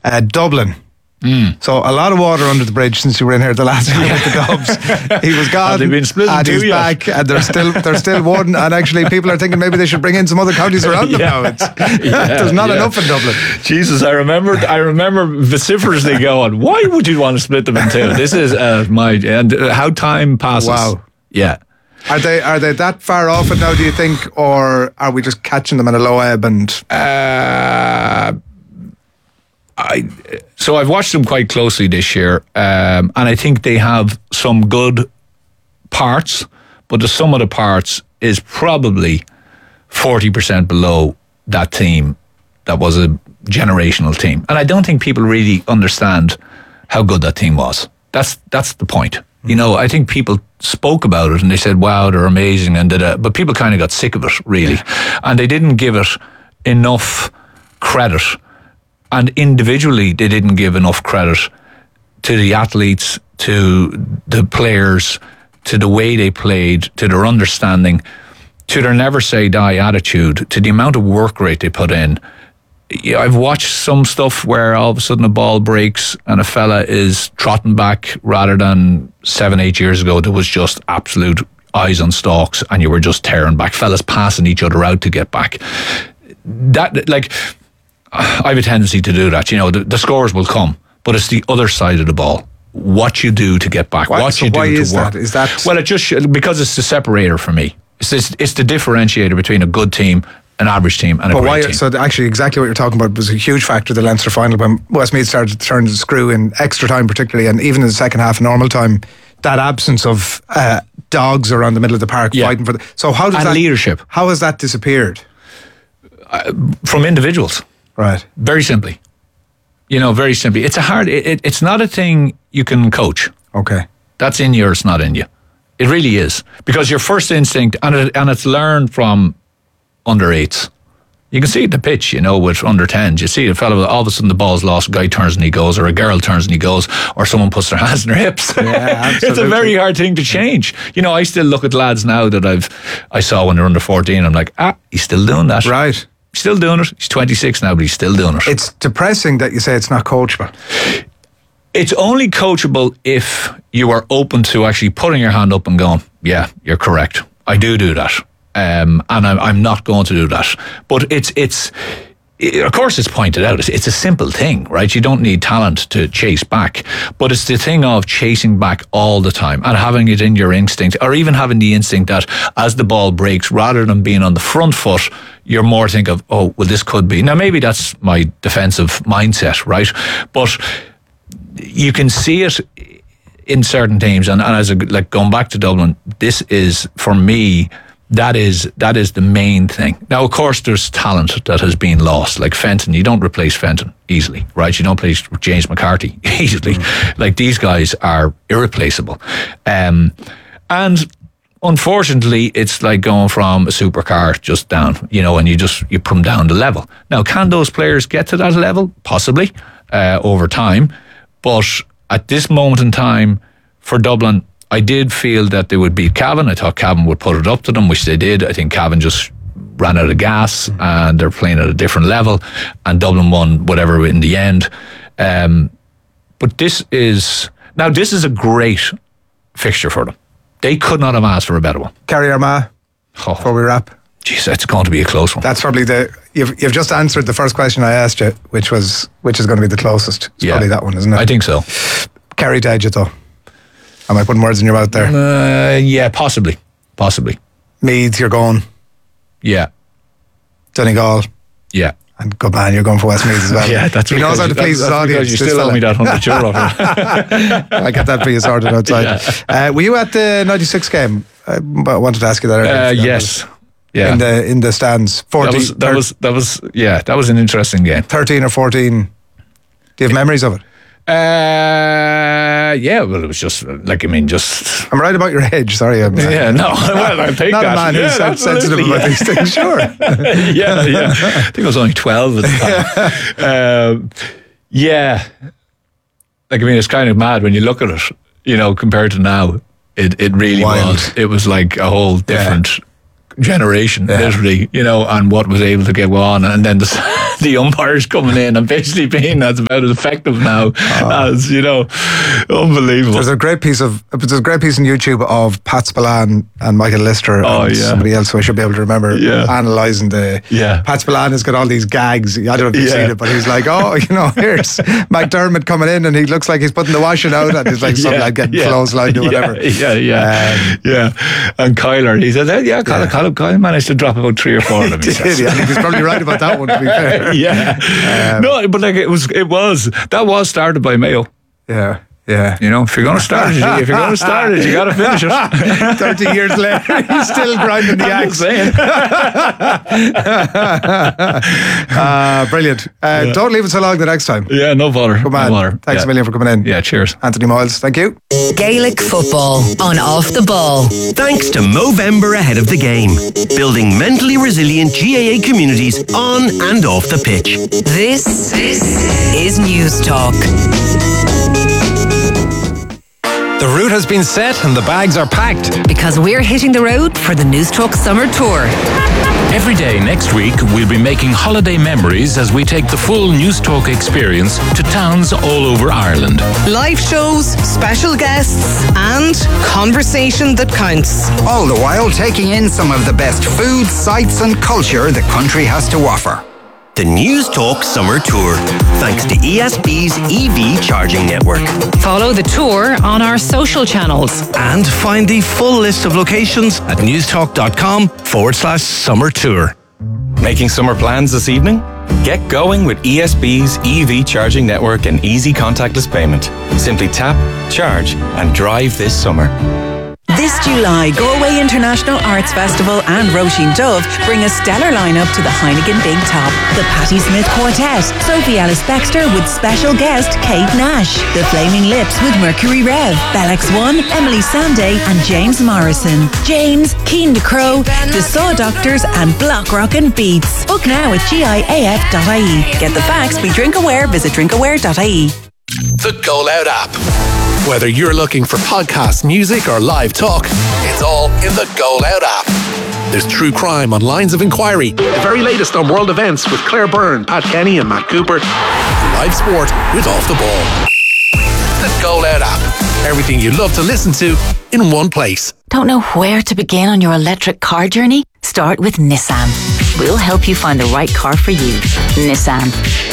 Dublin. So a lot of water under the bridge since you were in here the last time with the Dubs. He was gone. Have they been split and in two he's yet? back, and they're still one. And actually, people are thinking maybe they should bring in some other counties around them now. There's not enough in Dublin. Jesus, I remember vociferously going, why would you want to split them in two? This is how time passes. Wow. Yeah. Are they that far off it now, do you think, or are we just catching them at a low ebb? And So I've watched them quite closely this year, and I think they have some good parts, but the sum of the parts is probably 40% below that team that was a generational team. And I don't think people really understand how good that team was. That's the point. You know, I think people spoke about it and they said, wow, they're amazing, but people kind of got sick of it, really. And they didn't give it enough credit. And individually, they didn't give enough credit to the athletes, to the players, to the way they played, to their understanding, to their never say die attitude, to the amount of work rate they put in. I've watched some stuff where all of a sudden a ball breaks and a fella is trotting back rather than 7-8 years ago. There was just absolute eyes on stalks and you were just tearing back. Fellas passing each other out to get back. That, like, I have a tendency to do that. You know, the scores will come, but it's the other side of the ball. What you do to get back, what you do to work. Is that? Well, because it's the separator for me. It's the differentiator between a good team, an average team, and a great team. So actually, exactly what you're talking about was a huge factor. The Leinster final when Westmeath started to turn the screw in extra time, particularly, and even in the second half, normal time. That absence of dogs around the middle of the park fighting for so how does and that leadership? How has that disappeared? From individuals. Right. Very simply. You know, very simply. It's it's not a thing you can coach. Okay. That's in you or it's not in you. It really is. Because your first instinct, and it's learned from under 8s. You can see it in the pitch, you know, with under 10s. You see a fellow, all of a sudden the ball's lost, a guy turns and he goes, or a girl turns and he goes, or someone puts their hands in their hips. Yeah, absolutely. It's a very hard thing to change. You know, I still look at lads now that I saw when they're under 14. I'm like, he's still doing that. Right. Still doing it. He's 26 now, but he's still doing it. It's depressing that you say it's not coachable. It's only coachable if you are open to actually putting your hand up and going, yeah, you're correct. I do that. And I'm not going to do that. But of course it's pointed out. It's a simple thing, right? You don't need talent to chase back. But it's the thing of chasing back all the time and having it in your instinct, or even having the instinct that as the ball breaks, rather than being on the front foot, you're more thinking of, oh, well, this could be. Now, maybe that's my defensive mindset, right? But you can see it in certain teams. And as going back to Dublin, this is, for me, that is the main thing. Now, of course, there's talent that has been lost. Like Fenton, you don't replace Fenton easily, right? You don't replace James McCarthy easily. Like, these guys are irreplaceable. And unfortunately, it's like going from a supercar just down, you know, and you put them down the level. Now, can those players get to that level? Possibly, over time. But at this moment in time, for Dublin, I did feel that they would beat Cavan. I thought Cavan would put it up to them, which they did. I think Cavan just ran out of gas and they're playing at a different level, and Dublin won whatever in the end. But this is a great fixture for them. They could not have asked for a better one. Kerry Armagh, before we wrap. Jeez, that's going to be a close one. That's probably you've just answered the first question I asked you, which is going to be the closest. It's probably that one, isn't it? I think so. Kerry to Edge, though. Am I putting words in your mouth there? Yeah, possibly. Meath, you're going. Yeah. Donegal. Yeah. And good man, you're going for Westmeath as well. Yeah, that's he knows how to please his audience. You still owe me that €100. I get that for you sorted outside. Yeah. Were you at the 96 game? I wanted to ask you that earlier. Yes. Yeah. In the stands. 14, that was an interesting game. 13 or 14. Do you have memories of it? Yeah, well, it was just I'm right about your age, sorry. Well, I'll take not that. Not a man who's sensitive about these things, sure. yeah. I think I was only 12 at the time. It's kind of mad when you look at it, you know, compared to now. It really was. It was like a whole different generation, literally, you know, and what was able to get on. And then the the umpires coming in and basically being that's about as effective now as, you know, unbelievable. There's a great piece on YouTube of Pat Spillane and Michael Lister and somebody else who I should be able to remember analysing Pat Spillane has got all these gags. I don't know if you've seen it, but he's like, here's McDermott coming in and he looks like he's putting the washing out and he's like something like getting clotheslined or whatever. And Kyler, he said, Kyle managed to drop about 3 or 4 of them. I think he's probably right about that one, to be fair. No, but like it was that was started by Mayo. Yeah. You know, if you're going to start it, you got to finish it. 30 years later, he's still grinding the axe. Brilliant. Don't leave it so long the next time. Yeah, no bother. Come on. No bother. Thanks a million for coming in. Yeah, cheers. Anthony Miles, thank you. Gaelic football on Off the Ball. Thanks to Movember ahead of the game. Building mentally resilient GAA communities on and off the pitch. This is News Talk. The route has been set and the bags are packed. Because we're hitting the road for the News Talk Summer Tour. Every day next week, we'll be making holiday memories as we take the full News Talk experience to towns all over Ireland. Live shows, special guests, and conversation that counts. All the while taking in some of the best food, sights and culture the country has to offer. The News Talk Summer Tour, thanks to ESB's EV charging network. Follow the tour on our social channels. And find the full list of locations at newstalk.com/summer tour. Making summer plans this evening? Get going with ESB's EV charging network and easy contactless payment. Simply tap, charge, and drive this summer. This July, Galway International Arts Festival and Roisin Dove bring a stellar lineup to the Heineken Big Top. The Patti Smith Quartet, Sophie Ellis-Bextor with special guest Kate Nash, The Flaming Lips with Mercury Rev, Bellex One, Emily Sandé and James Morrison, James, Keen the Crow, The Saw Doctors and Block Rockin' Beats. Book now at giaf.ie. Get the facts, be drink aware, visit drinkaware.ie. The Go Loud app. Whether you're looking for podcasts, music or live talk, it's all in the Go Loud app. There's true crime on Lines of Inquiry, the very latest on world events with Claire Byrne, Pat Kenny and Matt Cooper, live sport with Off the Ball. The Go Loud app. Everything you love to listen to in one place. Don't know where to begin on your electric car journey? Start with Nissan. We'll help you find the right car for you. Nissan.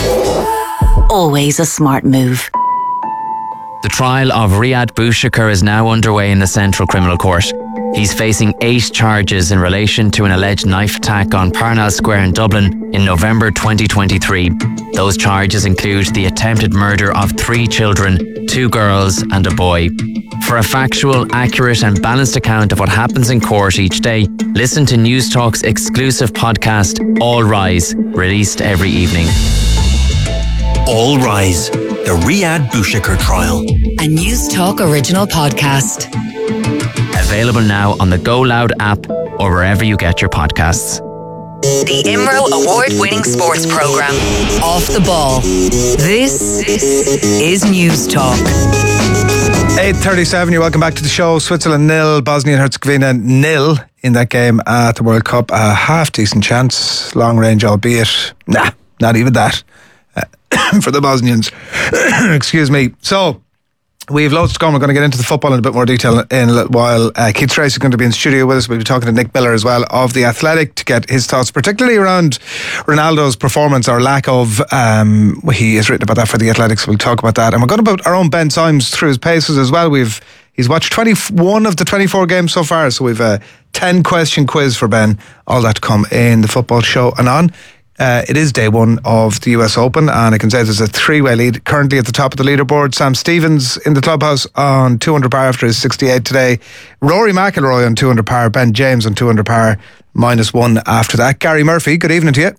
Always a smart move. The trial of Riyad Bouchakir is now underway in the Central Criminal Court. He's facing 8 charges in relation to an alleged knife attack on Parnell Square in Dublin in November 2023. Those charges include the attempted murder of 3 children, 2 girls and a boy. For a factual, accurate and balanced account of what happens in court each day, listen to News Talk's exclusive podcast, All Rise, released every evening. All Rise, the Riyad Bouchakir trial. A News Talk original podcast. Available now on the Go Loud app or wherever you get your podcasts. The IMRO award-winning sports program, Off the Ball. This is News Talk. 8:37, you're welcome back to the show. Switzerland 0, Bosnia and Herzegovina 0 in that game at the World Cup. A half-decent chance, long range albeit. Nah, not even that. For the Bosnians. Excuse me. So, we've loads to come. We're going to get into the football in a bit more detail in a little while. Keith Trace is going to be in the studio with us. We'll be talking to Nick Miller as well of The Athletic to get his thoughts, particularly around Ronaldo's performance or lack of. He has written about that for The Athletic, so we'll talk about that. And we're going about our own Ben Symes through his paces as well. He's watched 21 of the 24 games so far, so we've a 10-question quiz for Ben. All that to come in the football show and on. It is day one of the US Open, and I can say there's a 3-way lead currently at the top of the leaderboard. Sam Stevens in the clubhouse on 200 par after his 68 today. Rory McIlroy on 200 par. Ben James on 200 par, -1 after that. Gary Murphy, good evening to you.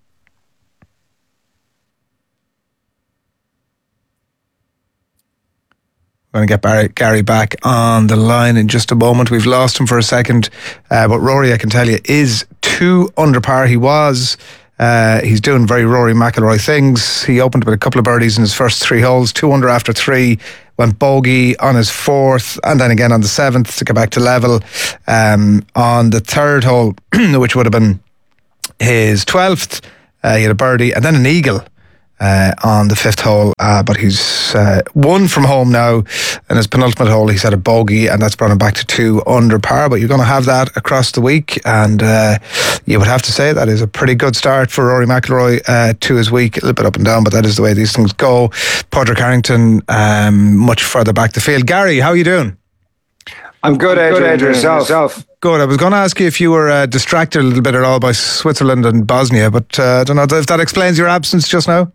We're going to get Gary back on the line in just a moment. We've lost him for a second, but Rory, I can tell you, is 2 under par. He's doing very Rory McIlroy things. He opened with a couple of birdies in his first 3 holes, 2 under after 3, went bogey on his 4th, and then again on the 7th to get back to level. On the 3rd hole, which would have been his 12th, He had a birdie and then an eagle on the 5th hole, but he's won from home now. In his penultimate hole, he's had a bogey, and that's brought him back to 2 under par. But you're going to have that across the week, and you would have to say that is a pretty good start for Rory McIlroy to his week. A little bit up and down, but that is the way these things go. Padraig Harrington much further back the field. Gary, how are you doing? I'm good, Adrian. Yourself? Good. I was going to ask you if you were distracted a little bit at all by Switzerland and Bosnia, but I don't know if that explains your absence just now.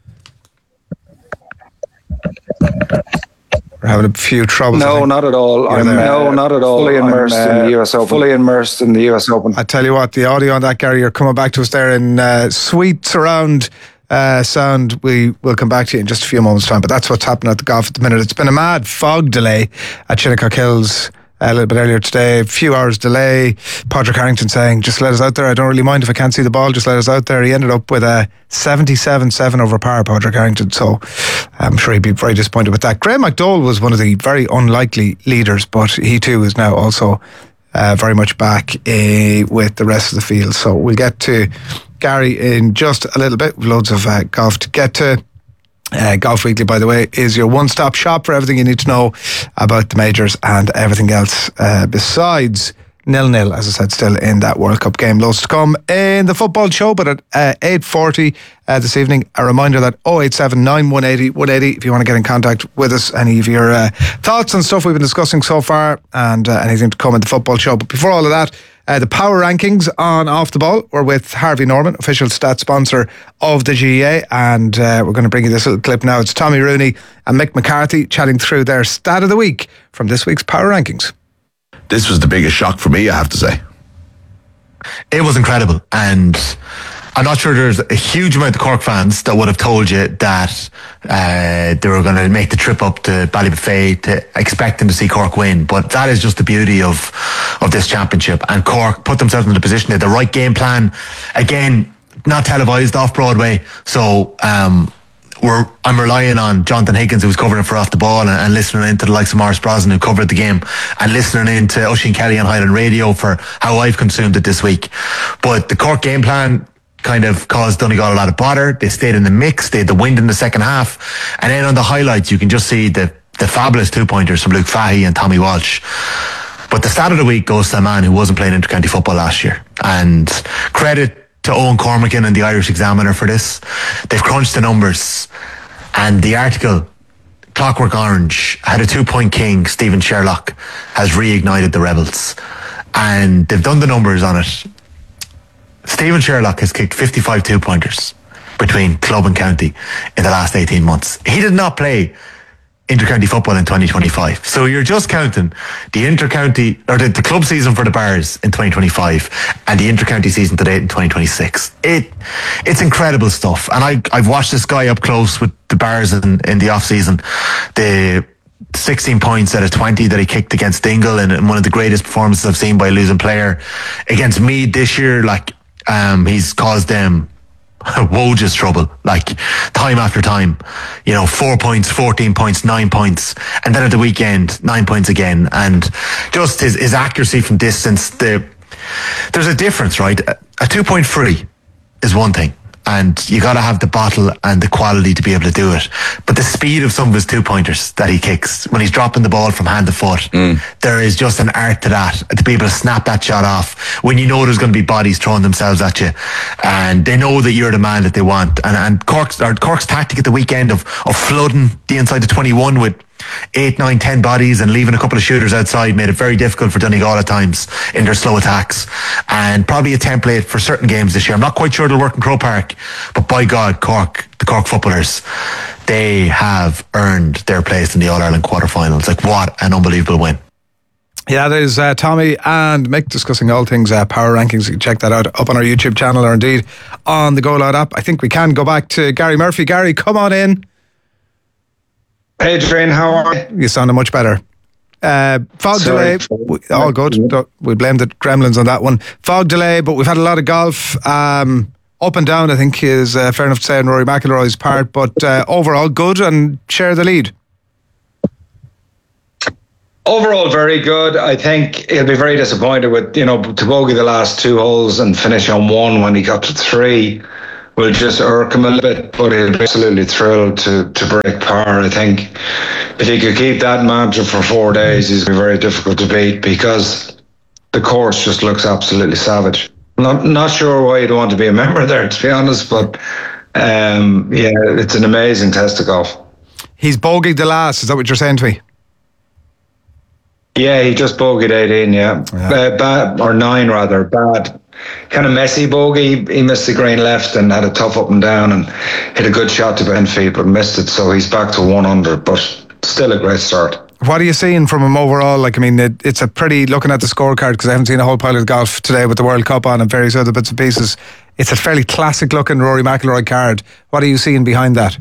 We're having a few troubles. No, not at all. Not at all. Fully immersed in the US Open. I tell you what, the audio on that, Gary, you're coming back to us there in sweet surround sound. We will come back to you in just a few moments' time, but that's what's happening at the golf at the minute. It's been a mad fog delay at Shinnecock Hills a little bit earlier today. A few hours delay. Padraig Harrington saying, just let us out there. I don't really mind if I can't see the ball, just let us out there. He ended up with a 77-7 over par, Padraig Harrington, so I'm sure he'd be very disappointed with that. Graham McDowell was one of the very unlikely leaders, but he too is now also very much back with the rest of the field. So we'll get to Gary in just a little bit. Loads of golf to get to. Golf Weekly, by the way, is your one-stop shop for everything you need to know about the majors and everything else besides 0-0, as I said, still in that World Cup game. Loads to come in the football show, but at 8:40 this evening, a reminder that 087 9180 180 if you want to get in contact with us, any of your thoughts on stuff we've been discussing so far, and anything to come in the football show. But before all of that, the power rankings on Off the Ball. We're with Harvey Norman, official stats sponsor of the GAA, and we're going to bring you this little clip now. It's Tommy Rooney and Mick McCarthy chatting through their stat of the week from this week's power rankings. This was the biggest shock for me, I have to say. It was incredible, and I'm not sure there's a huge amount of Cork fans that would have told you that they were going to make the trip up to Ballybuffet to expecting to see Cork win. But that is just the beauty of this championship. And Cork put themselves in the position, they had the right game plan. Again, not televised off Broadway. So I'm relying on Jonathan Higgins, who was covering it for Off the Ball, and listening into the likes of Maurice Brosnan, who covered the game, and listening into Oisin Kelly on Highland Radio for how I've consumed it this week. But the Cork game plan kind of caused Donegal a lot of bother. They stayed in the mix, they had the wind in the second half, and then on the highlights you can just see the fabulous 2-pointers from Luke Fahey and Tommy Walsh. But the stat of the week goes to a man who wasn't playing inter-county football last year, and credit to Owen Cormacan and the Irish Examiner for this. They've crunched the numbers, and the article, Clockwork Orange, had a 2-point king, Stephen Sherlock, has reignited the Rebels, and they've done the numbers on it. Stephen Sherlock has kicked 55 2-pointers between club and county in the last 18 months. He did not play inter-county football in 2025. So you're just counting the inter-county, or the club season for the Bars in 2025 and the inter-county season to date in 2026. It's incredible stuff. And I've watched this guy up close with the Bars in the off-season. The 16 points out of 20 that he kicked against Dingle, and one of the greatest performances I've seen by a losing player. Against Meath this year, he's caused them wogus trouble, time after time. 4 points, 14 points, 9 points, and then at the weekend 9 points again. And just his accuracy from distance, there's a difference, right? A 2-point free is one thing, and you got to have the bottle and the quality to be able to do it. But the speed of some of his 2-pointers that he kicks when he's dropping the ball from hand to foot, there is just an art to that, to be able to snap that shot off when you know there's going to be bodies throwing themselves at you, and they know that you're the man that they want. And Cork's tactic at the weekend of flooding the inside of 21 with 8, 9, 10 bodies and leaving a couple of shooters outside made it very difficult for Donegal at times in their slow attacks, and probably a template for certain games this year. I'm not quite sure it'll work in Croke Park, but by God, the Cork footballers, they have earned their place in the All-Ireland quarterfinals. What an unbelievable win. Yeah, there's Tommy and Mick discussing all things power rankings. You can check that out up on our YouTube channel, or indeed on the Go Loud app. I think we can go back to Gary Murphy. Gary, come on in. Adrian, how are you? You sounded much better. Fog delay, all good. We blame the gremlins on that one. Fog delay, but we've had a lot of golf. Up and down, I think, is fair enough to say on Rory McIlroy's part, but overall good and share the lead. Overall, very good. I think he'll be very disappointed with, to bogey the last 2 holes and finish on 1 when he got to 3. will just irk him a little bit, but he'll be absolutely thrilled to break par. I think if he could keep that mantra for 4 days, he's going to be very difficult to beat because the course just looks absolutely savage. Not sure why you'd want to be a member there, to be honest, but it's an amazing test of golf. He's bogeyed the last, is that what you're saying to me? Yeah, he just bogeyed 18, bad, or 9 rather, bad. Kind of messy bogey. He missed the green left and had a tough up and down and hit a good shot to 10 feet, but missed it, so he's back to 1 under, but still a great start. What are you seeing from him overall? Like, I mean, it's a pretty, looking at the scorecard, because I haven't seen a whole pile of golf today with the World Cup on and various other bits and pieces, it's a fairly classic looking Rory McIlroy card. What are you seeing behind that?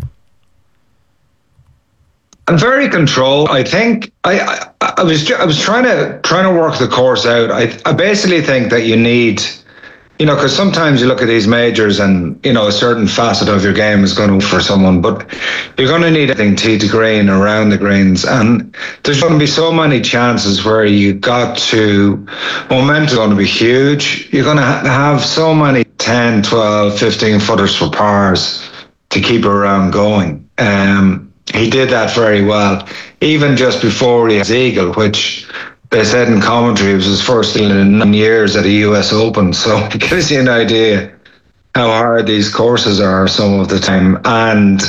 I'm very controlled. I think I was trying to work the course out. I basically think that you need, because sometimes you look at these majors and, a certain facet of your game is going to for someone, but you're going to need anything tee to green, around the greens. And there's going to be so many chances where momentum's going to be huge. You're going to have so many 10, 12, 15 footers for pars to keep around going. He did that very well, even just before he had his eagle, which they said in commentary it was his first eagle in 9 years at a US Open. So it gives you an idea how hard these courses are some of the time. And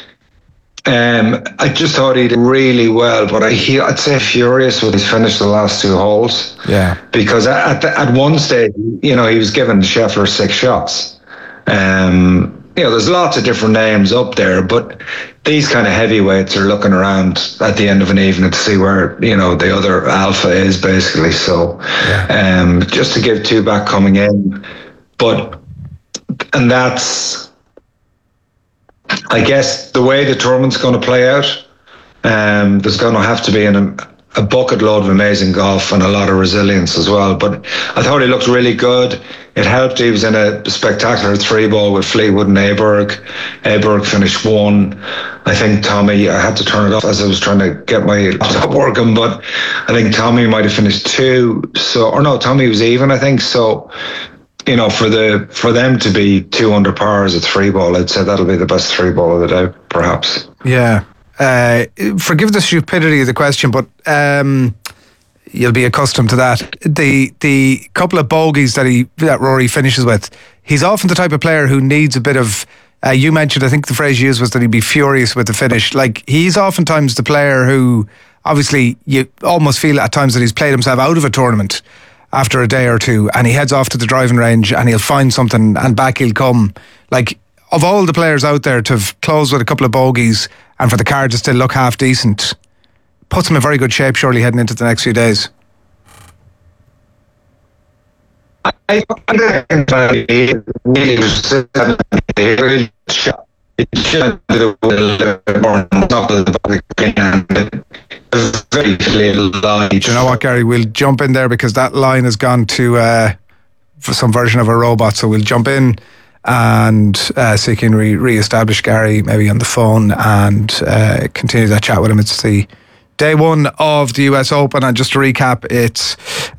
I just thought he did really well, but I'd say furious with his finish the last 2 holes. Yeah. Because at one stage, he was giving Scheffler 6 shots. There's lots of different names up there, but these kind of heavyweights are looking around at the end of an evening to see where, the other alpha is, basically. So, just to give 2 back coming in. And that's, I guess, the way the tournament's going to play out. There's going to have to be a bucket load of amazing golf and a lot of resilience as well. But I thought he looked really good. It helped. He was in a spectacular 3-ball with Fleetwood and Aberg. Aberg finished 1. I think Tommy, I had to turn it off as I was trying to get my laptop working, but I think Tommy might have finished 2. Tommy was even, I think. So, for them to be 2 under par as a 3-ball, I'd say that'll be the best 3-ball of the day, perhaps. Yeah. Forgive the stupidity of the question, but you'll be accustomed to that. The couple of bogeys that Rory finishes with, he's often the type of player who needs a bit of. You mentioned, I think the phrase you used was that he'd be furious with the finish. Like, he's oftentimes the player who, obviously, you almost feel at times that he's played himself out of a tournament after a day or two, and he heads off to the driving range and he'll find something and back he'll come. Like, of all the players out there to have closed with a couple of bogeys and for the card to still look half decent, puts him in very good shape, surely, heading into the next few days. I think Do you know what, Gary? We'll jump in there because that line has gone to for some version of a robot, so we'll jump in and see if we can re-establish Gary maybe on the phone and continue that chat with him. It's the day 1 of the US Open, and just to recap, it's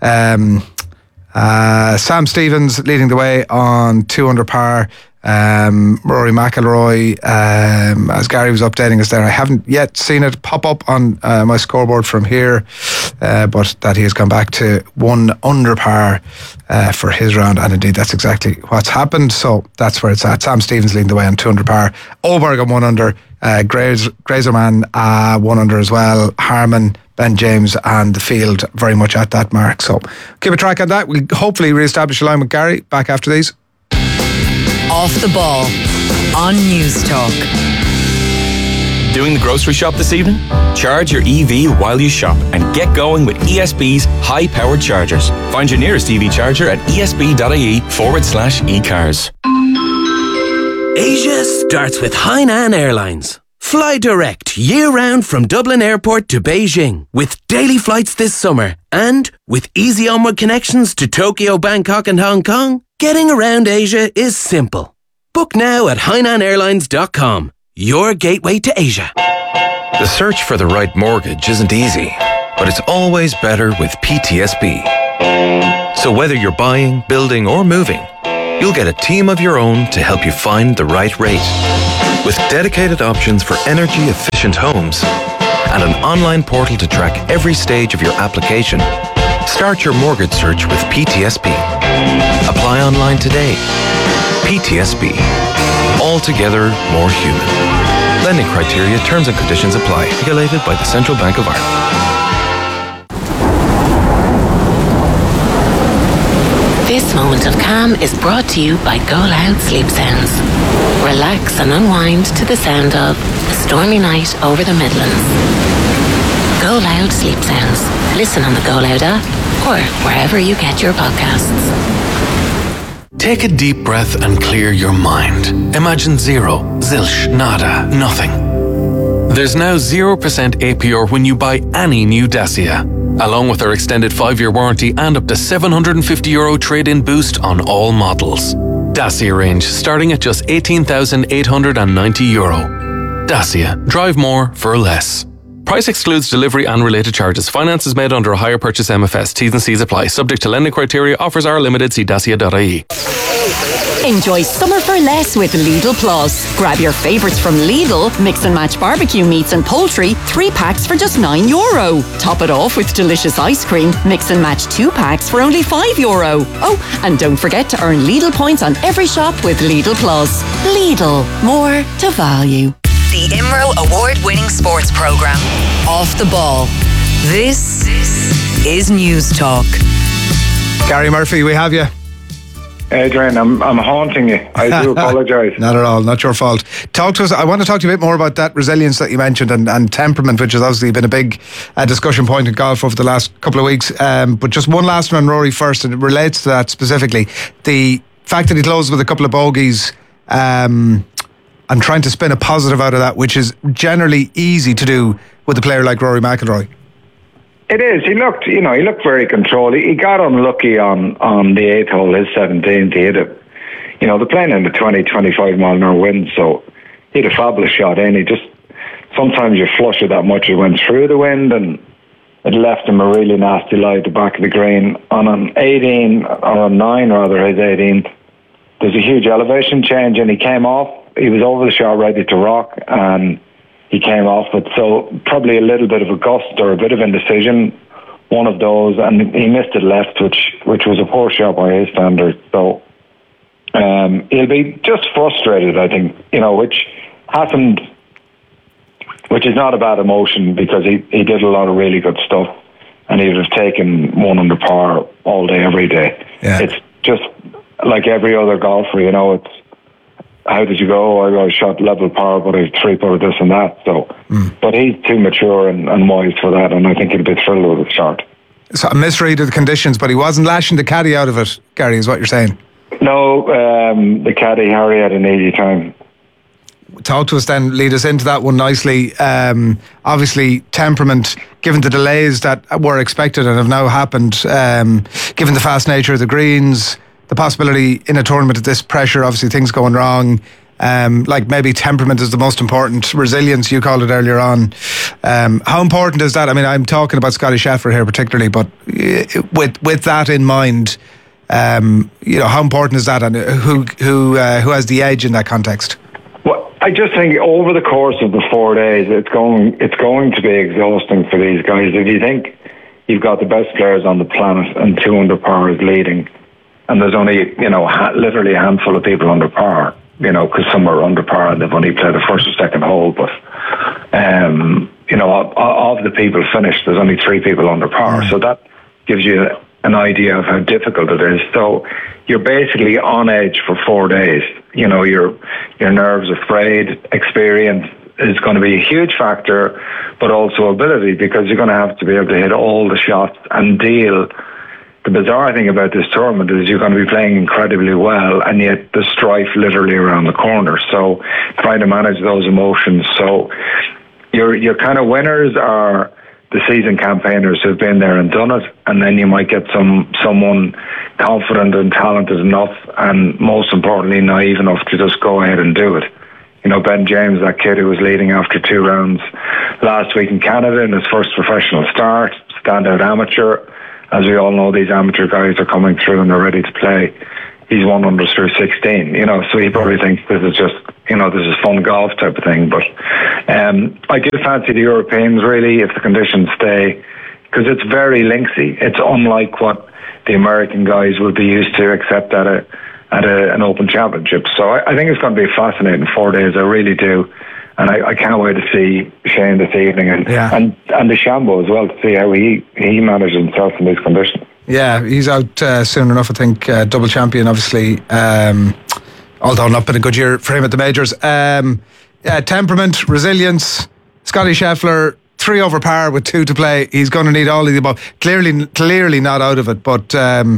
Sam Stevens leading the way on 2 under par. Rory McIlroy, as Gary was updating us there, I haven't yet seen it pop up on my scoreboard from here, but that he has gone back to 1 under par for his round, and indeed that's exactly what's happened. So that's where it's at. Sam Stevens leading the way on 2 under par. Oberg on 1 under, Grazerman 1 under as well, Harman, Ben James and the field very much at that mark. So keep a track on that. We'll hopefully re-establish a line with Gary back after these. Off the Ball on News Talk. Doing the grocery shop this evening? Charge your EV while you shop and get going with ESB's high-powered chargers. Find your nearest EV charger at esb.ie/ecars. Asia starts with Hainan Airlines. Fly direct year-round from Dublin Airport to Beijing with daily flights this summer, and with easy onward connections to Tokyo, Bangkok and Hong Kong, getting around Asia is simple. Book now at HainanAirlines.com, your gateway to Asia. The search for the right mortgage isn't easy, but it's always better with PTSB. So whether you're buying, building or moving, you'll get a team of your own to help you find the right rate. With dedicated options for energy-efficient homes and an online portal to track every stage of your application, start your mortgage search with PTSB. Apply online today. PTSB. Altogether more human. Lending criteria, terms and conditions apply. Regulated by the Central Bank of Ireland. This moment of calm is brought to you by Go Loud Sleep Sounds. Relax and unwind to the sound of A Stormy Night Over the Midlands. Go Loud Sleep Sounds. Listen on the Go Loud app or wherever you get your podcasts. Take a deep breath and clear your mind. Imagine zero, zilch, nada, nothing. There's now 0% APR when you buy any new Dacia, along with our extended 5-year warranty and up to €750 trade-in boost on all models. Dacia range starting at just €18,890. Dacia. Drive more for less. Price excludes delivery and related charges. Finance is made under a hire purchase MFS. T's and C's apply. Subject to lending criteria. Offers are limited. See dacia.ie. Enjoy summer for less with Lidl Plus. Grab your favourites from Lidl, mix and match barbecue meats and poultry, 3 packs for just €9. Top it off with delicious ice cream, mix and match 2 packs for only €5. Oh, and don't forget to earn Lidl points on every shop with Lidl Plus. Lidl, more to value. The IMRO award-winning sports programme, Off the Ball. This is News Talk. Gary Murphy, we have you. Adrian, I'm haunting you. I do apologise. Not at all, not your fault. Talk to us. I want to talk to you a bit more about that resilience that you mentioned and temperament, which has obviously been a big discussion point in golf over the last couple of weeks. But just one last one on Rory first, and it relates to that specifically. The fact that he closed with a couple of bogeys, and trying to spin a positive out of that, which is generally easy to do with a player like Rory McIlroy. It is. He looked very controlled. He got unlucky on the 8th hole, his 17th. He hit they're playing in the 20-25 mile an hour wind, so he had a fabulous shot in. Sometimes you flush it that much, it went through the wind and it left him a really nasty lie at the back of the green. On an 18, or on 9 rather, his 18th, there's a huge elevation change and he came off. He was over the shot ready to rock and he came off it. So probably a little bit of a gust or a bit of indecision, one of those, and he missed it left, which was a poor shot by his standards. So he'll be just frustrated, I think, which is not a bad emotion because he did a lot of really good stuff and he would have taken 1 under par all day, every day. Yeah. It's just like every other golfer, it's how did you go? I shot level par, but I 3-putted this and that. So, but he's too mature and wise for that, and I think he'll be thrilled with his shot. So a misread of the conditions, but he wasn't lashing the caddy out of it, Gary, is what you're saying? No, the caddy, Harry, had an easy time. Talk to us then, lead us into that one nicely. Obviously, temperament, given the delays that were expected and have now happened, given the fast nature of the greens, the possibility in a tournament of this pressure, obviously things going wrong, like maybe temperament is the most important, resilience you called it earlier on. How important is that? I mean, I'm talking about Scotty Scheffler here particularly, but with that in mind, how important is that, and who has the edge in that context? Well, I just think over the course of the 4 days, it's going to be exhausting for these guys. If you think you've got the best players on the planet and 2 under par is leading, and there's only, literally a handful of people under par, because some are under par and they've only played the first or second hole. But, of the people finished, there's only 3 people under par. So that gives you an idea of how difficult it is. So you're basically on edge for 4 days. Your nerves are frayed. Experience is going to be a huge factor, but also ability, because you're going to have to be able to hit all the shots and deal. The bizarre thing about this tournament is you're going to be playing incredibly well, and yet the strife literally around the corner. So trying to manage those emotions. So your kind of winners are the seasoned campaigners who've been there and done it, and then you might get someone confident and talented enough, and most importantly naive enough to just go ahead and do it. Ben James, that kid who was leading after 2 rounds last week in Canada in his first professional start, standout amateur. As we all know, these amateur guys are coming through and they're ready to play. he's won unders through 16, you know, so he probably thinks this is just, you know, this is fun golf type of thing. But I do fancy the Europeans, really, if the conditions stay, because it's very linksy. It's unlike what the American guys will be used to, except at an Open Championship. So I think it's going to be a fascinating 4 days. I really do. And I can't wait to see Shane this evening and DeChambeau as well, to see how he manages himself in these conditions. Yeah, he's out soon enough, I think. Double champion, obviously. Although not been a good year for him at the majors. Temperament, resilience. Scotty Scheffler, 3 over par with 2 to play. He's going to need all of the above. Clearly not out of it, but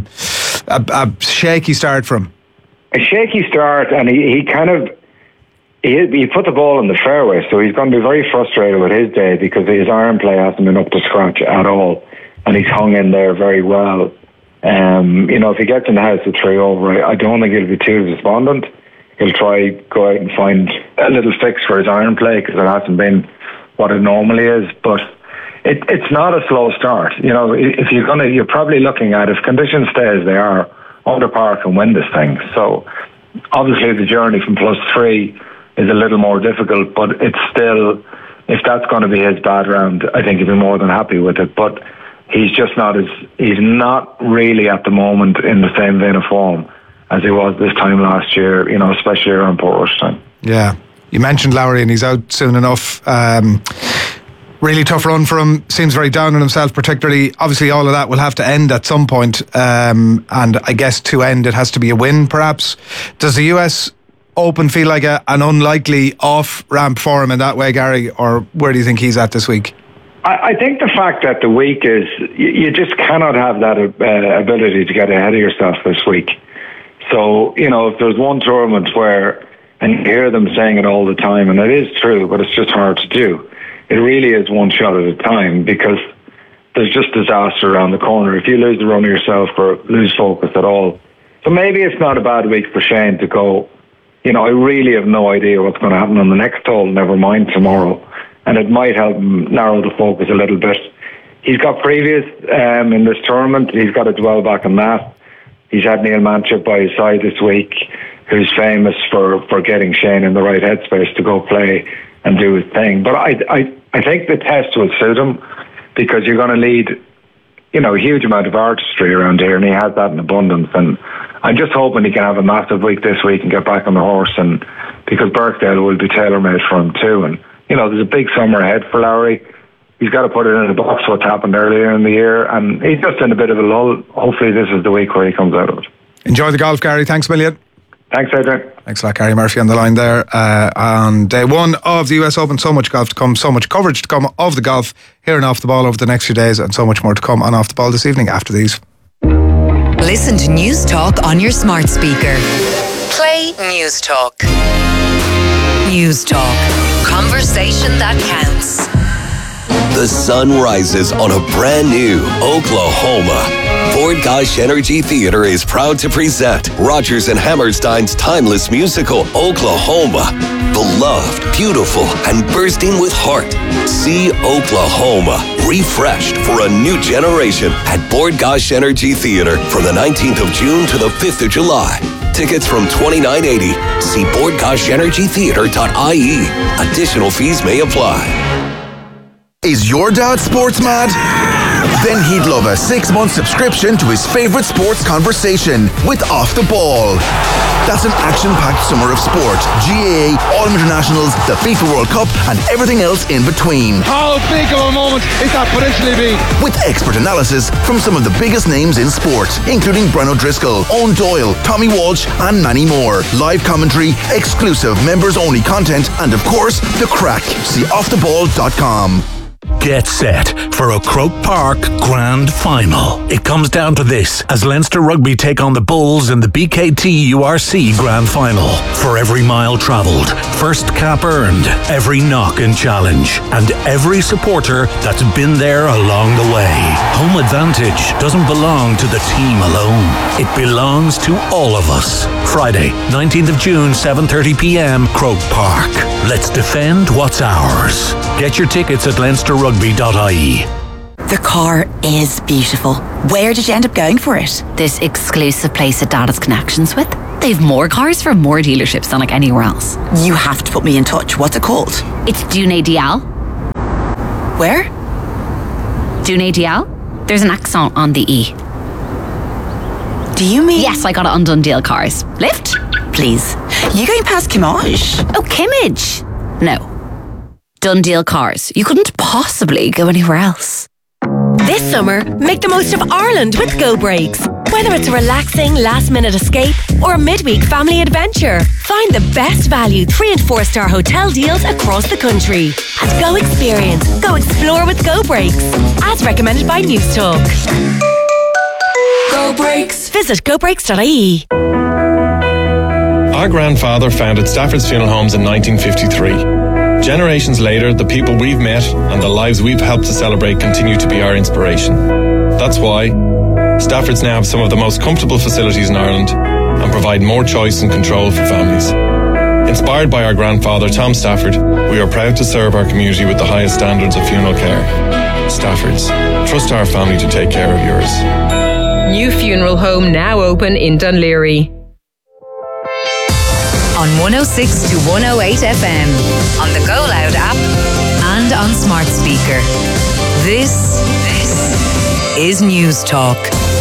a shaky start for him. A shaky start, and he kind of... He put the ball in the fairway, so he's going to be very frustrated with his day because his iron play hasn't been up to scratch at all, and he's hung in there very well. You know, if he gets in the house with 3 over, I don't think he'll be too despondent. He'll try go out and find a little fix for his iron play because it hasn't been what it normally is. But it's not a slow start. You know, if you're probably looking at, if conditions stay as they are, under par can win this thing. So obviously the journey from +3 is a little more difficult, but it's still, if that's going to be his bad round, I think he'd be more than happy with it. But he's not really at the moment in the same vein of form as he was this time last year, you know, especially around Portrush time. Yeah. You mentioned Lowry and he's out soon enough. Really tough run for him. Seems very down on himself, particularly. Obviously, all of that will have to end at some point. And I guess to end, it has to be a win, perhaps. Does the US Open feel like an unlikely off-ramp for him in that way, Gary? Or where do you think he's at this week? I think the fact that the week is, you just cannot have that ability to get ahead of yourself this week. So, you know, if there's one tournament where, and you hear them saying it all the time, and it is true, but it's just hard to do. It really is one shot at a time because there's just disaster around the corner. If you lose the run of yourself or lose focus at all. So maybe it's not a bad week for Shane to go, you know, I really have no idea what's going to happen on the next hole, never mind tomorrow. And it might help him narrow the focus a little bit. He's got previous in this tournament. He's got to dwell back on that. He's had Neil Manchip by his side this week, who's famous for getting Shane in the right headspace to go play and do his thing. But I think the test will suit him because you're going to need, you know, a huge amount of artistry around here, and he has that in abundance. And I'm just hoping he can have a massive week this week and get back on the horse, and because Birkdale will be tailor-made for him too. And, you know, there's a big summer ahead for Lowry. He's got to put it in the box what's happened earlier in the year, and he's just in a bit of a lull. Hopefully this is the week where he comes out of it. Enjoy the golf, Gary. Thanks a million. Thanks, Adrian. Thanks a lot, Gary Murphy on the line there. On day 1 of the US Open, so much golf to come, so much coverage to come of the golf here and Off the Ball over the next few days, and so much more to come on Off the Ball this evening after these. Listen to News Talk on your smart speaker. Play News Talk. News Talk. Conversation that counts. The sun rises on a brand new Oklahoma. Ford Gosh Energy Theater is proud to present Rodgers and Hammerstein's timeless musical, Oklahoma. Beloved, beautiful, and bursting with heart. See Oklahoma, refreshed for a new generation at Ford Gosh Energy Theater from the 19th of June to the 5th of July. Tickets from $29.80. See BoardGoshEnergyTheater.ie. Additional fees may apply. Is your dad sports mad? Then he'd love a 6-month subscription to his favorite sports conversation with Off the Ball. That's an action-packed summer of sport, GAA, all internationals, the FIFA World Cup, and everything else in between. How big of a moment is that potentially be? With expert analysis from some of the biggest names in sport, including Brian O'Driscoll, Owen Doyle, Tommy Walsh, and many more. Live commentary, exclusive members-only content, and of course, the crack. See offtheball.com. Get set for a Croke Park Grand Final. It comes down to this as Leinster Rugby take on the Bulls in the BKT URC Grand Final. For every mile travelled, first cap earned, every knock and challenge, and every supporter that's been there along the way. Home advantage doesn't belong to the team alone. It belongs to all of us. Friday, 19th of June, 7:30pm, Croke Park. Let's defend what's ours. Get your tickets at LeinsterRugby.ie. The car is beautiful. Where did you end up going for it? This exclusive place that Dad has connections with. They've more cars from more dealerships than like anywhere else. You have to put me in touch. What's it called? It's Dune Dial. Where? Dune Dial. There's an accent on the E. Do you mean? Yes, I got it on Dundeel Cars. Lift? Please. You going past Kimmage? Oh, Kimmage? No. Dundeel Cars. You couldn't possibly go anywhere else. This summer, make the most of Ireland with Go Breaks. Whether it's a relaxing last-minute escape or a midweek family adventure, find the best value 3- and 4-star hotel deals across the country. At Go Experience, go explore with Go Breaks. As recommended by News Talk. Go Breaks. Visit gobreaks.ie. Our grandfather founded Stafford's Funeral Homes in 1953. Generations later, the people we've met and the lives we've helped to celebrate continue to be our inspiration. That's why Stafford's now have some of the most comfortable facilities in Ireland and provide more choice and control for families. Inspired by our grandfather, Tom Stafford, we are proud to serve our community with the highest standards of funeral care. Stafford's. Trust our family to take care of yours. New funeral home now open in Dunleary. On 106 to 108 FM, on the Go Loud app, and on smart speaker. This is News Talk.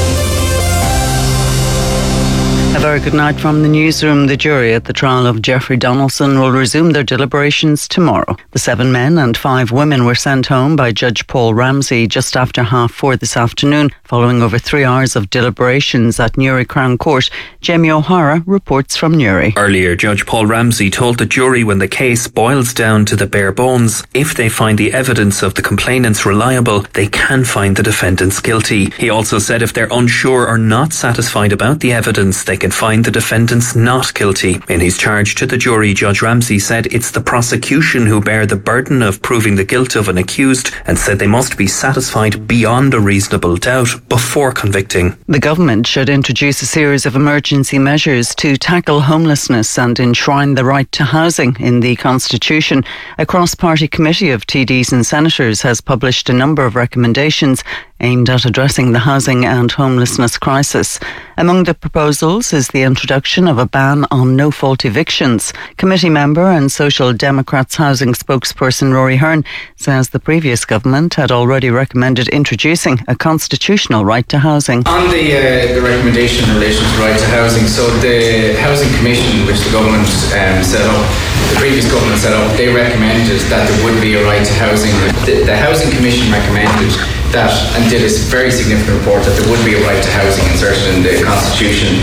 A very good night from the newsroom. The jury at the trial of Jeffrey Donaldson will resume their deliberations tomorrow. The 7 men and 5 women were sent home by Judge Paul Ramsey just after 4:30 this afternoon, following over 3 hours of deliberations at Newry Crown Court. Jamie O'Hara reports from Newry. Earlier, Judge Paul Ramsey told the jury when the case boils down to the bare bones, if they find the evidence of the complainants reliable, they can find the defendants guilty. He also said if they're unsure or not satisfied about the evidence, they can find the defendants not guilty. In his charge to the jury, Judge Ramsey said it's the prosecution who bear the burden of proving the guilt of an accused and said they must be satisfied beyond a reasonable doubt before convicting. The government should introduce a series of emergency measures to tackle homelessness and enshrine the right to housing in the Constitution. A cross-party committee of TDs and senators has published a number of recommendations aimed at addressing the housing and homelessness crisis. Among the proposals is the introduction of a ban on no-fault evictions. Committee member and Social Democrats housing spokesperson Rory Hearn says the previous government had already recommended introducing a constitutional right to housing. On the recommendation in relation to right to housing, so the Housing Commission, which the government set up, the previous government set up, they recommended that there would be a right to housing. The Housing Commission recommended that and did a very significant report that there would be a right to housing inserted in the Constitution,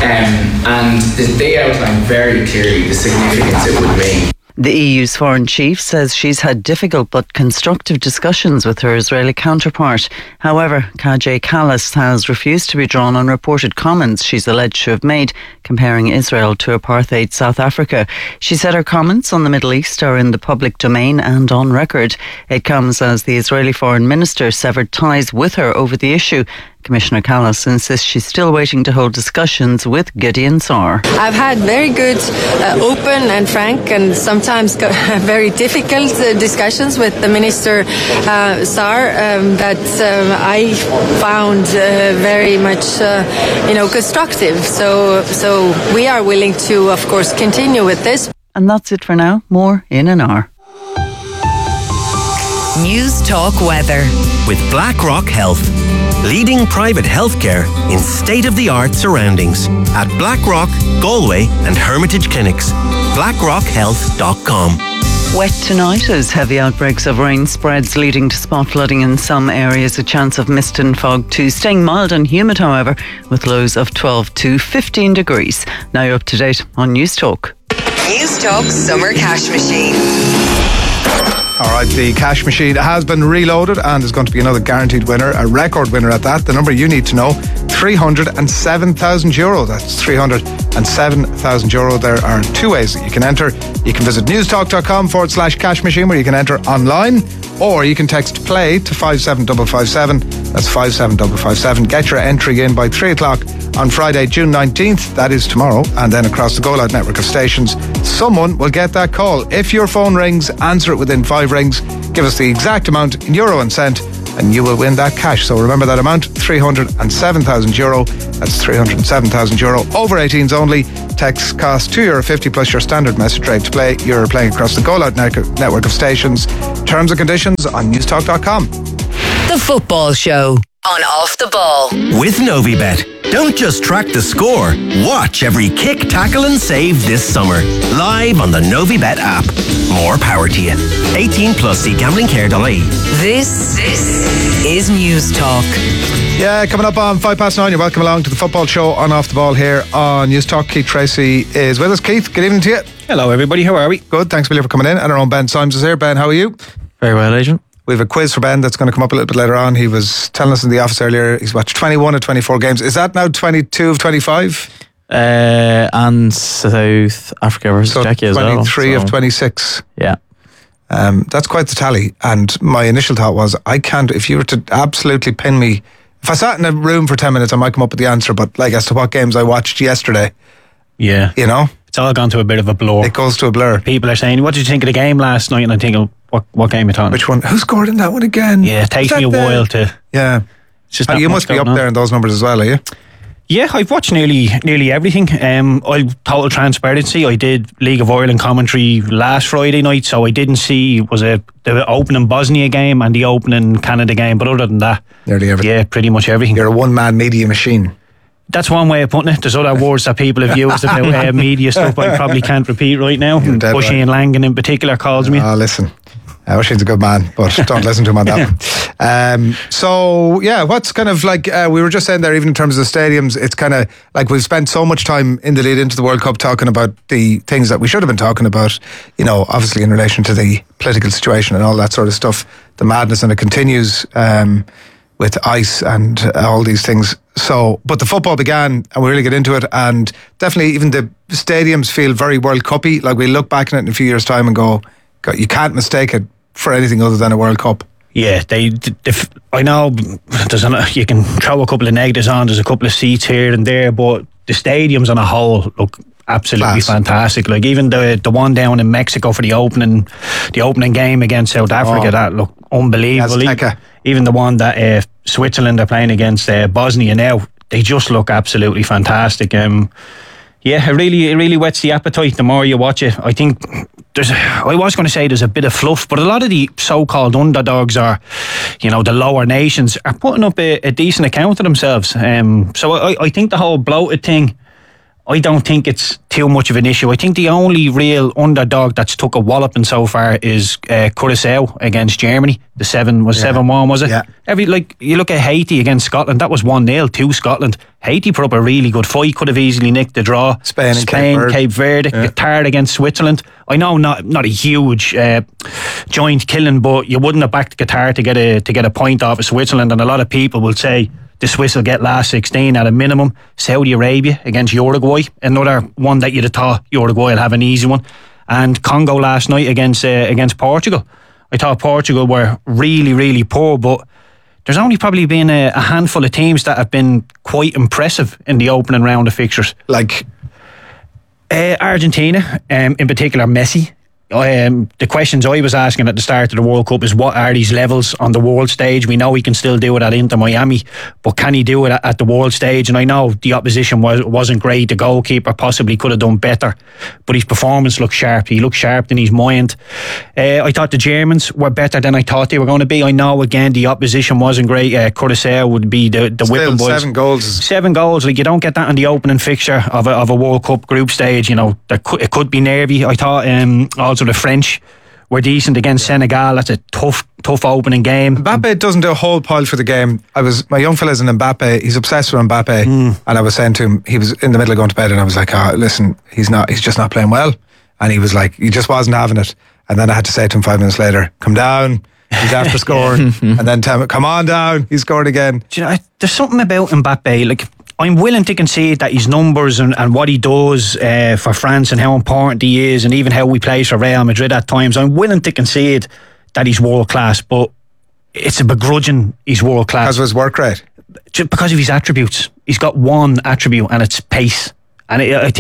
and they outlined very clearly the significance it would mean. The EU's foreign chief says she's had difficult but constructive discussions with her Israeli counterpart. However, Kaja Kallas has refused to be drawn on reported comments she's alleged to have made comparing Israel to apartheid South Africa. She said her comments on the Middle East are in the public domain and on record. It comes as the Israeli foreign minister severed ties with her over the issue. Commissioner Callas insists she's still waiting to hold discussions with Gideon Saar. I've had very good, open and frank and sometimes very difficult discussions with the Minister Saar that I found very much constructive. So we are willing to, of course, continue with this. And that's it for now. More in an hour. News Talk Weather. With BlackRock Health, leading private healthcare in state-of-the-art surroundings at Blackrock, Galway and Hermitage Clinics. BlackRockHealth.com. Wet tonight as heavy outbreaks of rain spreads, leading to spot flooding in some areas. A chance of mist and fog too. Staying mild and humid, however, with lows of 12 to 15 degrees. Now you're up to date on News Talk. News Talk Summer Cash Machine. All right, the cash machine has been reloaded and is going to be another guaranteed winner, a record winner at that. The number you need to know, €307,000. That's €307,000. There are 2 ways that you can enter. You can visit newstalk.com/cash machine, where you can enter online, or you can text play to 57557. That's 57557. Get your entry in by 3 o'clock on Friday, June 19th. That is tomorrow. And then across the Go Loud network of stations, someone will get that call. If your phone rings, answer it within 5 rings. Give us the exact amount in euro and cent, and you will win that cash. So remember that amount, €307,000. That's €307,000. Over 18s only. Text cost €2.50 plus your standard message rate to play. You're playing across the Goal Out network of stations. Terms and conditions on newstalk.com. The Football Show on Off the Ball. With Novibet. Don't just track the score. Watch every kick, tackle and save this summer. Live on the Novibet app. More power to you. 18 plus, see gamblingcare.ie. This is News Talk. Yeah, coming up on 9:05, you're welcome along to the Football Show on Off the Ball here on News Talk. Keith Tracy is with us. Keith, good evening to you. Hello everybody, how are we? Good, thanks Billy for coming in. And our own Ben Symes is here. Ben, how are you? Very well, Agent. We have a quiz for Ben that's going to come up a little bit later on. He was telling us in the office earlier he's watched 21 of 24 games. Is that now 22 of 25? And South Africa versus Czechia as well. 23 of 26. Yeah. That's quite the tally. And my initial thought was, I can't, if you were to absolutely pin me, if I sat in a room for 10 minutes, I might come up with the answer, but like as to what games I watched yesterday. Yeah. You know? It's all gone to a bit of a blur. It goes to a blur. People are saying, what did you think of the game last night? And I'm thinking, what game are you talking? Which one? Who scored in that one again? Yeah, it takes me a while to... Yeah. It's just you must be up there in those numbers as well, are you? Yeah, I've watched nearly everything. Total transparency, I did League of Ireland commentary last Friday night, so I didn't see the opening Bosnia game and the opening Canada game, but other than that, nearly everything. Yeah, pretty much everything. You're a one-man media machine. That's one way of putting it. There's other words that people have used about media stuff I probably can't repeat right now. Bushy and Langan in particular calls me. Oh, listen. Oisín's a good man, but don't listen to him on that one. So, yeah, what's kind of like, we were just saying there, even in terms of the stadiums, it's kind of like we've spent so much time in the lead into the World Cup talking about the things that we should have been talking about, you know, obviously in relation to the political situation and all that sort of stuff, the madness, and it continues with ICE and all these things. So, but the football began and we really get into it, and definitely even the stadiums feel very World Cup-y. Like we look back on it in a few years' time and go, God, you can't mistake it for anything other than a World Cup. Yeah, I know you can throw a couple of negatives on, there's a couple of seats here and there, but the stadiums on a whole look absolutely fantastic. Like even the one down in Mexico for the opening game against South Africa, that looked unbelievable. Even the one that Switzerland are playing against Bosnia now, they just look absolutely fantastic. Yeah, it really whets the appetite the more you watch it. I think I was going to say there's a bit of fluff, but a lot of the so-called underdogs, or you know, the lower nations, are putting up a decent account of themselves. So I think the whole bloated thing, I don't think it's too much of an issue. I think the only real underdog that's took a walloping so far is Curacao against Germany. The 7-1, was it? Yeah. You look at Haiti against Scotland, that was 1-0 to Scotland. Haiti put up a really good fight, could have easily nicked the draw. Spain, Cape Verde, Qatar against Switzerland. I know not a huge joint killing, but you wouldn't have backed Qatar to get a point off of Switzerland, and a lot of people will say the Swiss will get last 16 at a minimum. Saudi Arabia against Uruguay, another one that you'd have thought Uruguay will have an easy one. And Congo last night against Portugal. I thought Portugal were really, really poor, but there's only probably been a handful of teams that have been quite impressive in the opening round of fixtures. Like Argentina, in particular Messi. The questions I was asking at the start of the World Cup is, what are these levels on the world stage? We know he can still do it at Inter Miami, but can he do it at the world stage? And I know the opposition wasn't great. The goalkeeper possibly could have done better, but his performance looked sharp. He looked sharp in his mind. I thought the Germans were better than I thought they were going to be. I know, again, the opposition wasn't great. Curacao would be the whipping boys. 7 goals. 7 goals. Like, you don't get that in the opening fixture of a World Cup group stage. You know, it could be nervy. I thought also the French were decent against Senegal. That's a tough opening game. Mbappe doesn't do a whole pile for the game. My young fella's an Mbappe. He's obsessed with Mbappe, and I was saying to him, he was in the middle of going to bed, and I was like, listen, he's just not playing well. And he was like, he just wasn't having it. And then I had to say to him 5 minutes later, come down, he's after scoring. And then tell him, come on down, he scored again. Do you know, there's something about Mbappe, like, I'm willing to concede that his numbers and what he does for France and how important he is, and even how he plays for Real Madrid at times, I'm willing to concede that he's world class, but it's a begrudging he's world class. Because of his work rate? Just because of his attributes. He's got one attribute, and it's pace. And I think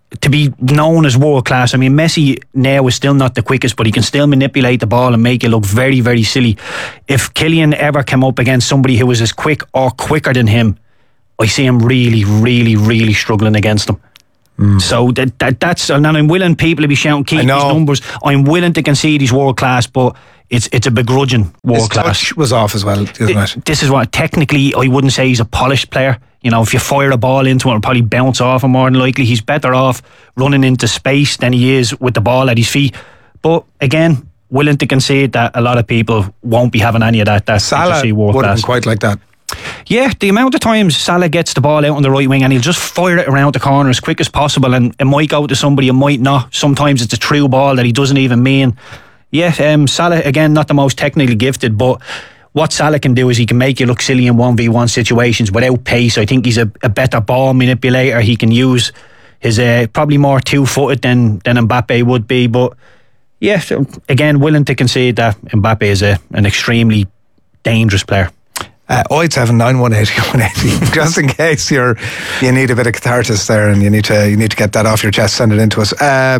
to be known as world class. I mean, Messi now is still not the quickest, but he can still manipulate the ball and make it look very, very silly. If Kylian ever came up against somebody who was as quick or quicker than him, I see him really, really, really struggling against him. So that's, and I'm willing people to be shouting, keep these numbers. I'm willing to concede he's world class, but it's a begrudging world class. His touch was off as well, isn't it? This is what, technically, I wouldn't say he's a polished player. You know, if you fire a ball into him, it'll probably bounce off him more than likely. He's better off running into space than he is with the ball at his feet. But again, willing to concede that a lot of people won't be having any of that. That's Salah wouldn't have been quite like that. Yeah, the amount of times Salah gets the ball out on the right wing and he'll just fire it around the corner as quick as possible, and it might go to somebody, it might not. Sometimes it's a true ball that he doesn't even mean. Yeah, Salah, again, not the most technically gifted, but what Salah can do is he can make you look silly in 1v1 situations without pace. I think he's a better ball manipulator. He can use his probably more two-footed than Mbappe would be. But yeah, again, willing to concede that Mbappe is an extremely dangerous player. 087-918-180. Just in case you need a bit of catharsis there and you need to get that off your chest, send it in to us.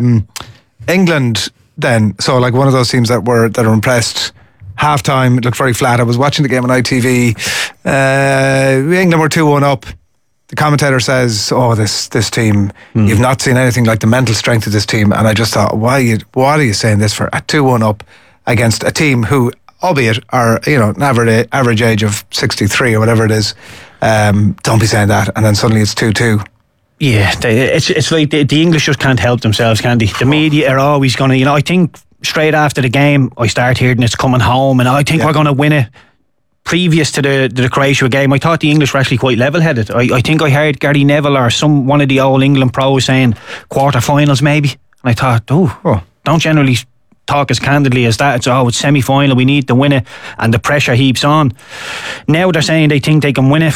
England then, so like one of those teams that are impressed. Half time, it looked very flat. I was watching the game on ITV. England were 2-1 up. The commentator says, this team, you've not seen anything like the mental strength of this team. And I just thought, what are you saying this for? At 2-1 up against a team who, albeit are, an average age of 63 or whatever it is, don't be saying that. And then suddenly it's 2-2. Yeah, it's like the English just can't help themselves, can they? The media are always going to, I think straight after the game, I start hearing it's coming home and I think we're going to win it. Previous to the Croatia game, I thought the English were actually quite level-headed. I think I heard Gary Neville or one of the old England pros saying quarter-finals maybe. And I thought, don't generally talk as candidly as that. It's semi-final, we need to win it, and the pressure heaps on. Now they're saying they think they can win it.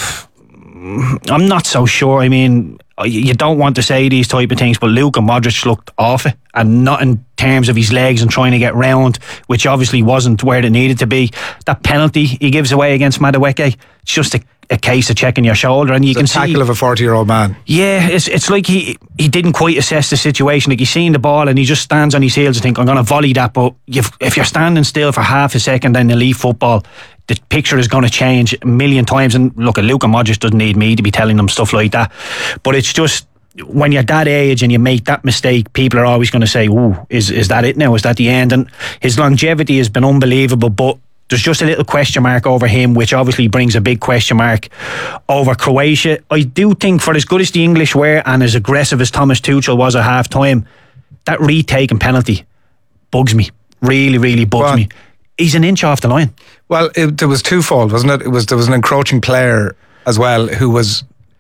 I'm not so sure. I mean, you don't want to say these type of things, but Luka Modric looked awful, and not in terms of his legs and trying to get round, which obviously wasn't where it needed to be. That penalty he gives away against Madueke, it's just a case of checking your shoulder, and you can see the tackle of a 40-year-old man. Yeah, it's like he didn't quite assess the situation. Like he's seen the ball and he just stands on his heels and think, I'm going to volley that. But if you're standing still for half a second in elite football, the picture is going to change a million times. And look, Luka Modric doesn't need me to be telling them stuff like that. But it's just, when you're that age and you make that mistake, people are always going to say, is that it now? Is that the end? And his longevity has been unbelievable, but there's just a little question mark over him, which obviously brings a big question mark over Croatia. I do think, for as good as the English were and as aggressive as Thomas Tuchel was at half time, that retaken penalty bugs me. Really, really bugs me. He's an inch off the line. Well, there was twofold, wasn't it? There was an encroaching player as well who was.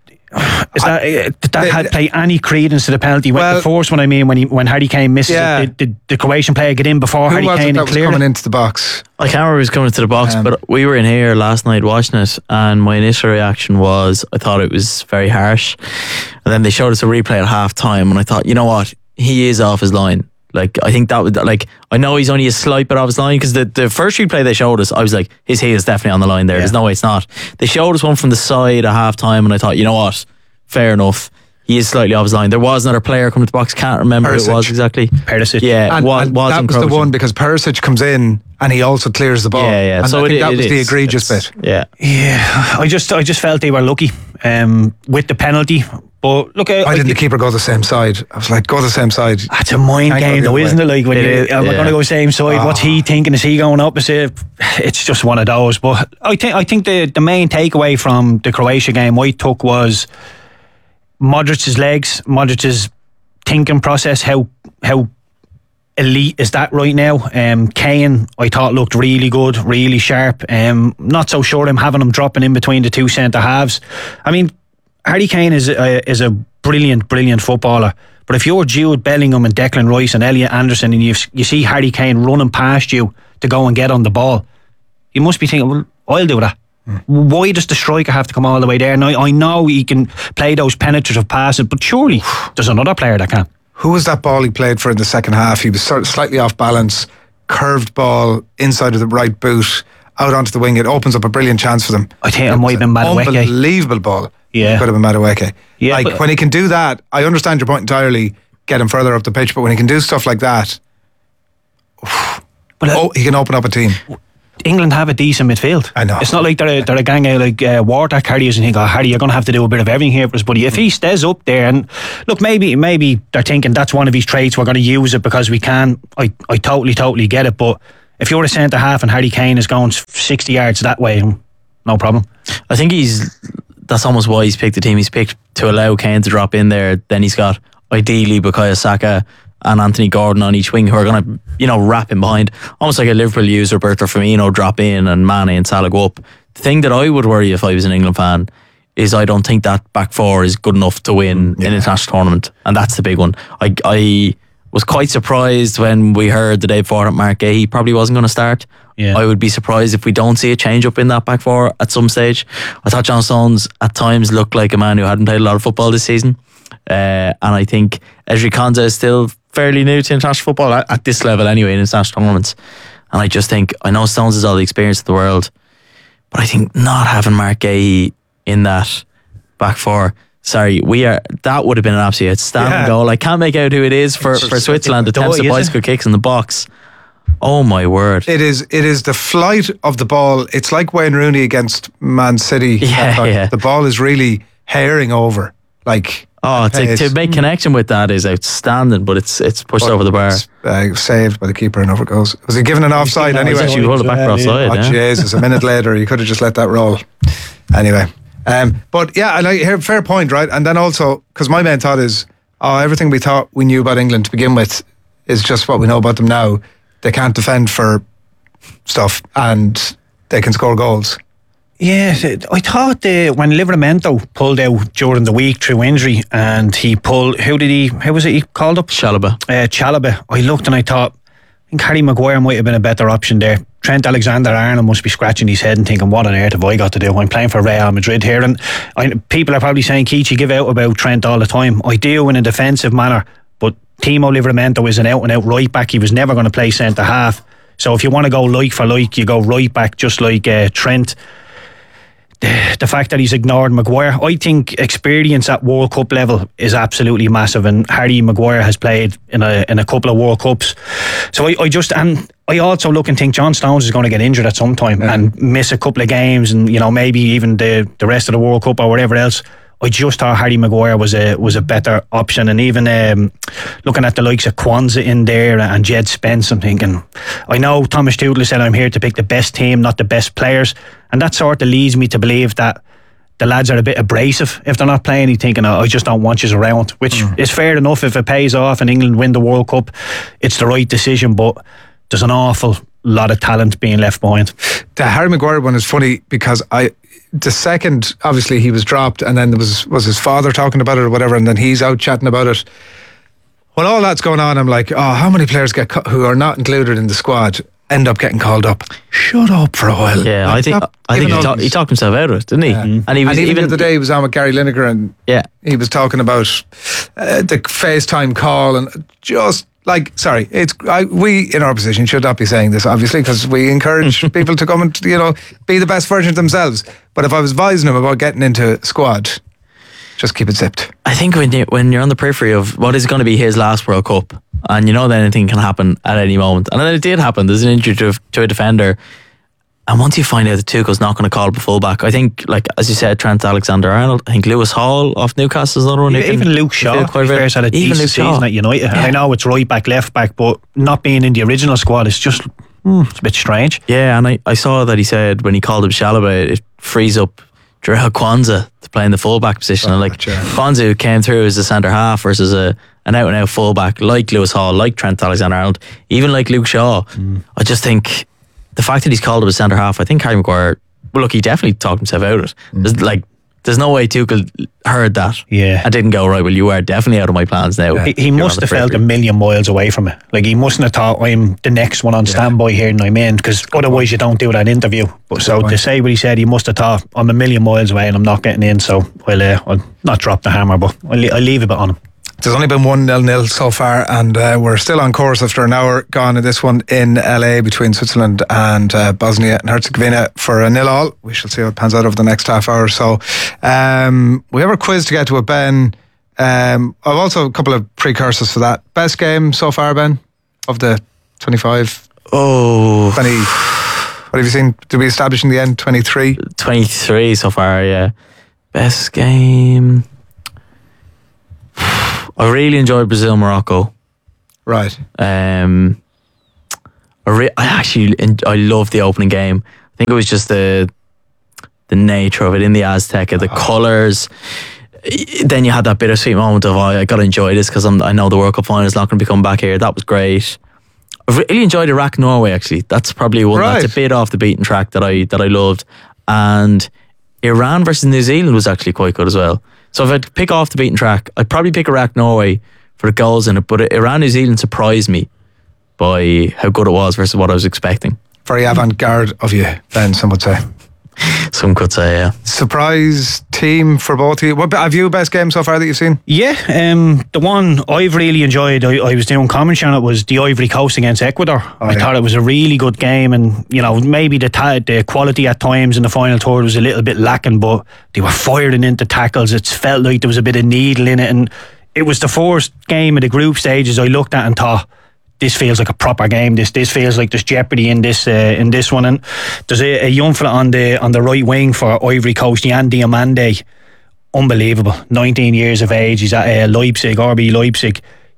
Did that play any credence to the penalty? The first one, I mean, when Harry Kane misses it, did the Croatian player get in before Harry Kane and cleared it? Coming into the box? I can't remember who was coming into the box, but we were in here last night watching it, and my initial reaction was I thought it was very harsh. And then they showed us a replay at half time, and I thought, you know what, he is off his line. Like, I think that would, I know he's only a slight bit off his line, because the first replay they showed us, I was like, his heel is definitely on the line there. There's no way it's not. They showed us one from the side at half time, and I thought, you know what, fair enough. He is slightly off his line. There was another player coming to the box, can't remember who it was exactly. Perisic. Yeah, and that was the one, because Perisic comes in and he also clears the ball. Yeah. And so I think that was the egregious bit. Yeah. I just felt they were lucky with the penalty. But look, why didn't the keeper go the same side? I was like, go the same side. That's a mind game though, isn't it? Like, when we're going to go same side, what's he thinking? Is he going opposite? It's just one of those. But I think the main takeaway from the Croatia game I took was Modric's legs, Modric's thinking process, how elite is that right now? Kane, I thought, looked really good, really sharp. Not so sure I'm having him dropping in between the two centre halves. I mean, Harry Kane is a brilliant footballer. But if you're Jude Bellingham and Declan Rice and Elliot Anderson and you see Harry Kane running past you to go and get on the ball, you must be thinking, well, I'll do that. Why does the striker have to come all the way there? Now, I know he can play those penetrative passes, but surely there's another player that can. Who was that ball he played for in the second half? He was sort of slightly off balance, curved ball inside of the right boot, out onto the wing. It opens up a brilliant chance for them. I think it might have been Madueke. Unbelievable ball. Yeah. It could have been Madueke. Yeah, when he can do that, I understand your point entirely. get him further up the pitch. But when he can do stuff like that, he can open up a team. England have a decent midfield. I know. It's not like they're a gang of like water carriers and think, oh, Harry, you're going to have to do a bit of everything here for us, buddy. If he stays up there, and look, maybe they're thinking that's one of his traits, we're going to use it because we can. I totally get it. But if you're a centre half and Harry Kane is going 60 yards that way, no problem. I think that's almost why he's picked the team he's picked, to allow Kane to drop in there. Then he's got ideally Bukayo Saka and Anthony Gordon on each wing who are going to, wrap him behind. Almost like a Liverpool use Roberto Firmino drop in and Mane and Salah go up. The thing that I would worry if I was an England fan is I don't think that back four is good enough to win an international tournament. And that's the big one. I was quite surprised when we heard the day before that Mark Gahey probably wasn't going to start. Yeah. I would be surprised if we don't see a change up in that back four at some stage. I thought John Stones at times looked like a man who hadn't played a lot of football this season. And I think Ezri Konsa is still fairly new to international football at this level anyway, in international tournaments. And I just think, I know Stones has all the experience of the world, but I think not having Mark Gahey in that back four, that would have been an absolute outstanding goal. I can't make out who it is for Switzerland. Attempts at bicycle kicks in the box. Oh my word. It is the flight of the ball. It's like Wayne Rooney against Man City. Yeah. The ball is really herring over. To make connection with that is outstanding, but it's pushed over the bar. Saved by the keeper and over it goes. Was he given an offside anyway? You rolled it back for offside. Oh Jesus! A minute later, he could have just let that roll. Anyway, but yeah, I hear fair point, right? And then also, because my main thought is, everything we thought we knew about England to begin with is just what we know about them now. They can't defend for stuff, and they can score goals. Yeah, I thought when Livramento pulled out during the week through injury, and he pulled, how was it he called up? Chalobah. Chalobah. I looked and I thought, I think Harry Maguire might have been a better option there. Trent Alexander-Arnold must be scratching his head and thinking, what on earth have I got to do? I'm playing for Real Madrid here. And people are probably saying, Keith, you give out about Trent all the time. I do in a defensive manner, but Timo Livramento is an out-and-out right back. He was never going to play centre half. So if you want to go like for like, you go right back just like Trent. The fact that he's ignored Maguire, I think experience at World Cup level is absolutely massive, and Harry Maguire has played in a couple of World Cups. So I also look and think John Stones is going to get injured at some time and miss a couple of games, and maybe even the rest of the World Cup or whatever else. I just thought Harry Maguire was a better option, and even looking at the likes of Kwanzaa in there and Jed Spence, I'm thinking, I know Thomas Tuchel said I'm here to pick the best team, not the best players, and that sort of leads me to believe that the lads are a bit abrasive if they're not playing. He's thinking, I just don't want you around, which is fair enough. If it pays off and England win the World Cup, it's the right decision, but there's an awful lot of talent being left behind. The Harry Maguire one is funny because the second, obviously, he was dropped, and then there was his father talking about it or whatever, and then he's out chatting about it. When all that's going on, I'm like, how many players who are not included in the squad end up getting called up? Shut up for a while. Yeah, I think he talked himself out of it, didn't he? Yeah. And even the other day, he was on with Gary Lineker, and he was talking about the FaceTime call, and just we in our position should not be saying this, obviously, because we encourage people to come and be the best version of themselves. But if I was advising him about getting into a squad, just keep it zipped. I think when you're on the periphery of what is going to be his last World Cup, and that anything can happen at any moment, and then it did happen. There's an injury to a defender, and once you find out that Tuchel's not going to call up a fullback, I think, as you said, Trent Alexander-Arnold, I think Lewis Hall off Newcastle is another one. Even Luke Shaw had a decent season at United. And I know it's right back, left back, but not being in the original squad is just it's a bit strange. Yeah, and I saw that he said when he called up Chalobah, it frees up Jarrell Kwanzaa to play in the fullback position. Kwanzaa, who came through as a centre half versus an out-and-out fullback like Lewis Hall, like Trent Alexander-Arnold, even like Luke Shaw. I just think the fact that he's called up as centre half, I think Harry Maguire, he definitely talked himself out of it. There's no way Tuchel heard that and didn't go, right, well, you are definitely out of my plans now. He must have felt a million miles away from it. He mustn't have thought, I'm the next one on standby here and I'm in, because otherwise you don't do that interview. But so to say what he said, he must have thought, I'm a million miles away and I'm not getting in, so I'll not drop the hammer, but I'll leave a bit on him. There's only been 1-0 so far, and we're still on course after an hour gone in this one in LA between Switzerland and Bosnia and Herzegovina for a 0-0. We shall see how it pans out over the next half hour or so. We have a quiz to get to with Ben. I've also a couple of precursors for that. Best game so far, Ben, of the 25? 20. What have you seen? Did we establish in the end 23? 23 so far, yeah. Best game. I really enjoyed Brazil-Morocco. Right. I loved the opening game. I think it was just the nature of it in the Azteca, the colours. Then you had that bittersweet moment of, I got to enjoy this because I know the World Cup final is not going to be coming back here. That was great. I really enjoyed Iraq-Norway, actually. That's probably one that's a bit off the beaten track that I loved. And Iran versus New Zealand was actually quite good as well. So if I'd pick off the beaten track, I'd probably pick Iraq-Norway for the goals in it. But Iran-New Zealand surprised me by how good it was versus what I was expecting. Very avant-garde of you, Ben, some would say. Some could say, yeah. Surprise team for both of you. What have you best game so far that you've seen? Yeah, the one I've really enjoyed, I was doing commentary on it, was the Ivory Coast against Ecuador. I thought it was a really good game, and maybe the quality at times in the final third was a little bit lacking, but they were firing into tackles. It felt like there was a bit of needle in it, and it was the first game of the group stages I looked at and thought, this feels like a proper game. This feels like there's jeopardy in this one. And there's a young fella on the right wing for Ivory Coast, Yan Diomande. Unbelievable. 19 years of age. He's at Leipzig, RB Leipzig.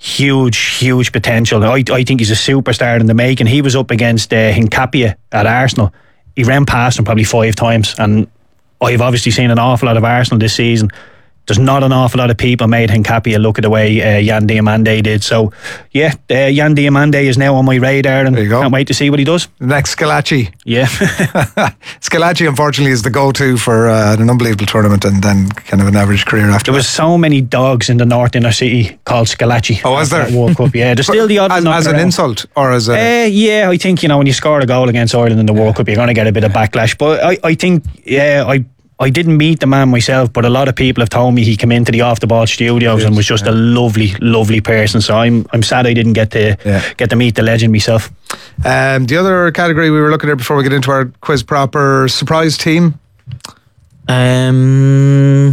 Huge potential. I think he's a superstar in the making. He was up against Hincapie at Arsenal. He ran past him probably 5 times. And I've obviously seen an awful lot of Arsenal this season. There's not an awful lot of people made Hincapie look at the way Yan Diomande did. So, yeah, Yan Diomande is now on my radar, and can't wait to see what he does. Next, Scalacci. Yeah. Scalacci, unfortunately, is the go-to for an unbelievable tournament and then kind of an average career after. There was so many dogs in the north inner city called Scalacci. Oh, was there? World Cup, yeah. There's still the odd as an insult or as a... yeah, I think, when you score a goal against Ireland in the World Cup, you're going to get a bit of backlash. But I think, I didn't meet the man myself, but a lot of people have told me he came into the Off the Ball studios and was just a lovely person. So I'm sad I didn't get to meet the legend myself. The other category we were looking at before we get into our quiz proper, surprise team. To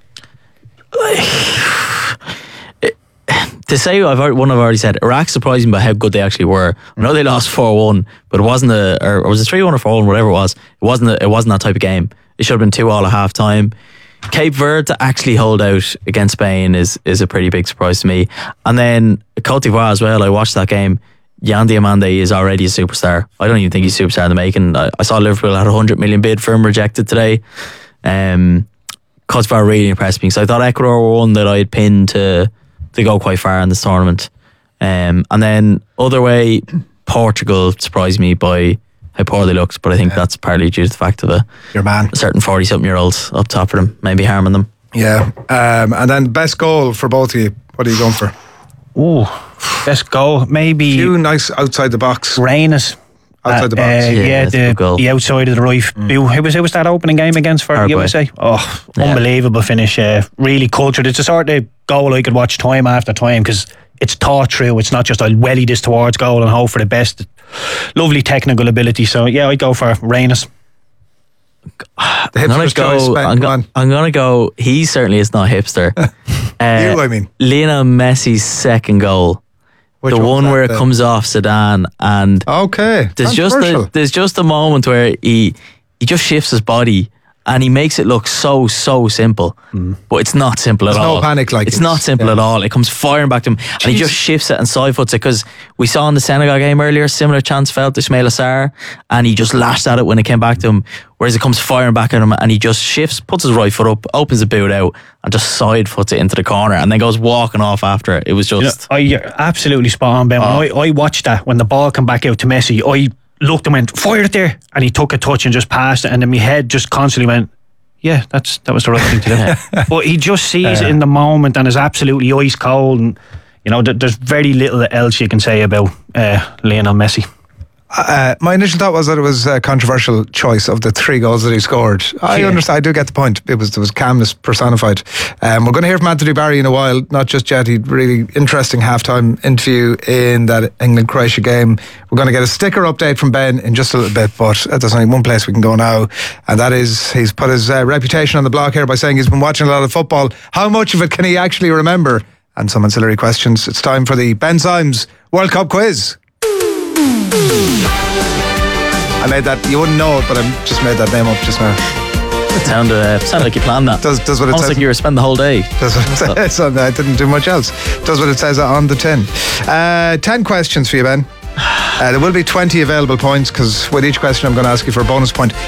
say I've already said, Iraq surprised me by how good they actually were. I know they lost 4-1, but it wasn't or was it 3-1 or 4-1, whatever it was. It wasn't that type of game. It should have been 2-2 at half time. Cape Verde to actually hold out against Spain is a pretty big surprise to me. And then Cote d'Ivoire as well. I watched that game. Yan Diomande is already a superstar. I don't even think he's a superstar in the making. I saw Liverpool had a 100 million bid for him rejected today. Cote d'Ivoire really impressed me. So I thought Ecuador were one that I had pinned to go quite far in this tournament. And then other way, Portugal surprised me by how poor they looked, but I think that's partly due to the fact of a certain 40-something-year-old up top of them, maybe harming them. Yeah. And then best goal for both of you. What are you going for? Oh, best goal, maybe... Few nice outside the box. Reynes. Outside the box. The outside of the right. Who was that opening game against for Paraguay. USA? Oh, unbelievable finish. Really cultured. It's a sort of goal I could watch time after time because it's thought through. It's not just I'll welly this towards goal and hope for the best. Lovely technical ability. So yeah, I'd go for Reynes. I'm gonna go. He certainly is not hipster. Lionel Messi's second goal. The one where it comes off Zidane, and there's just a moment where he just shifts his body and he makes it look so simple, but it's not simple at all. There's no panic like it's not simple at all. It comes firing back to him, and he just shifts it and side foots it. Because we saw in the Senegal game earlier, similar chance fell to Ismaila Sarr, and he just lashed at it when it came back to him. Whereas it comes firing back at him, and he just shifts, puts his right foot up, opens the boot out, and just side foots it into the corner, and then goes walking off after it. It was just you're absolutely spot on, Ben. When I watched that, when the ball came back out to Messi, I looked and went, fire it there, and he took a touch and just passed it, and then my head just constantly went, yeah, that was the right thing to do. But he just sees it in the moment and is absolutely ice cold, and there's very little else you can say about Lionel Messi. My initial thought was that it was a controversial choice of the 3 goals that he scored. I understand. I do get the point. There was calmness personified. We're going to hear from Anthony Barry in a while. Not just yet. He had really interesting halftime interview in that England-Croatia game. We're going to get a sticker update from Ben in just a little bit, but there's only one place we can go now, and that is he's put his reputation on the block here by saying he's been watching a lot of football. How much of it can he actually remember? And some ancillary questions. It's time for the Ben Symes World Cup quiz. I made that, you wouldn't know it, but I just made that name up just now. It sounded like you planned that. Does what it almost says. Like you were spending the whole day. Does what it says. I didn't do much else. Does what it says on the tin. 10 questions for you, Ben. There will be 20 available points, because with each question I'm going to ask you for a bonus point.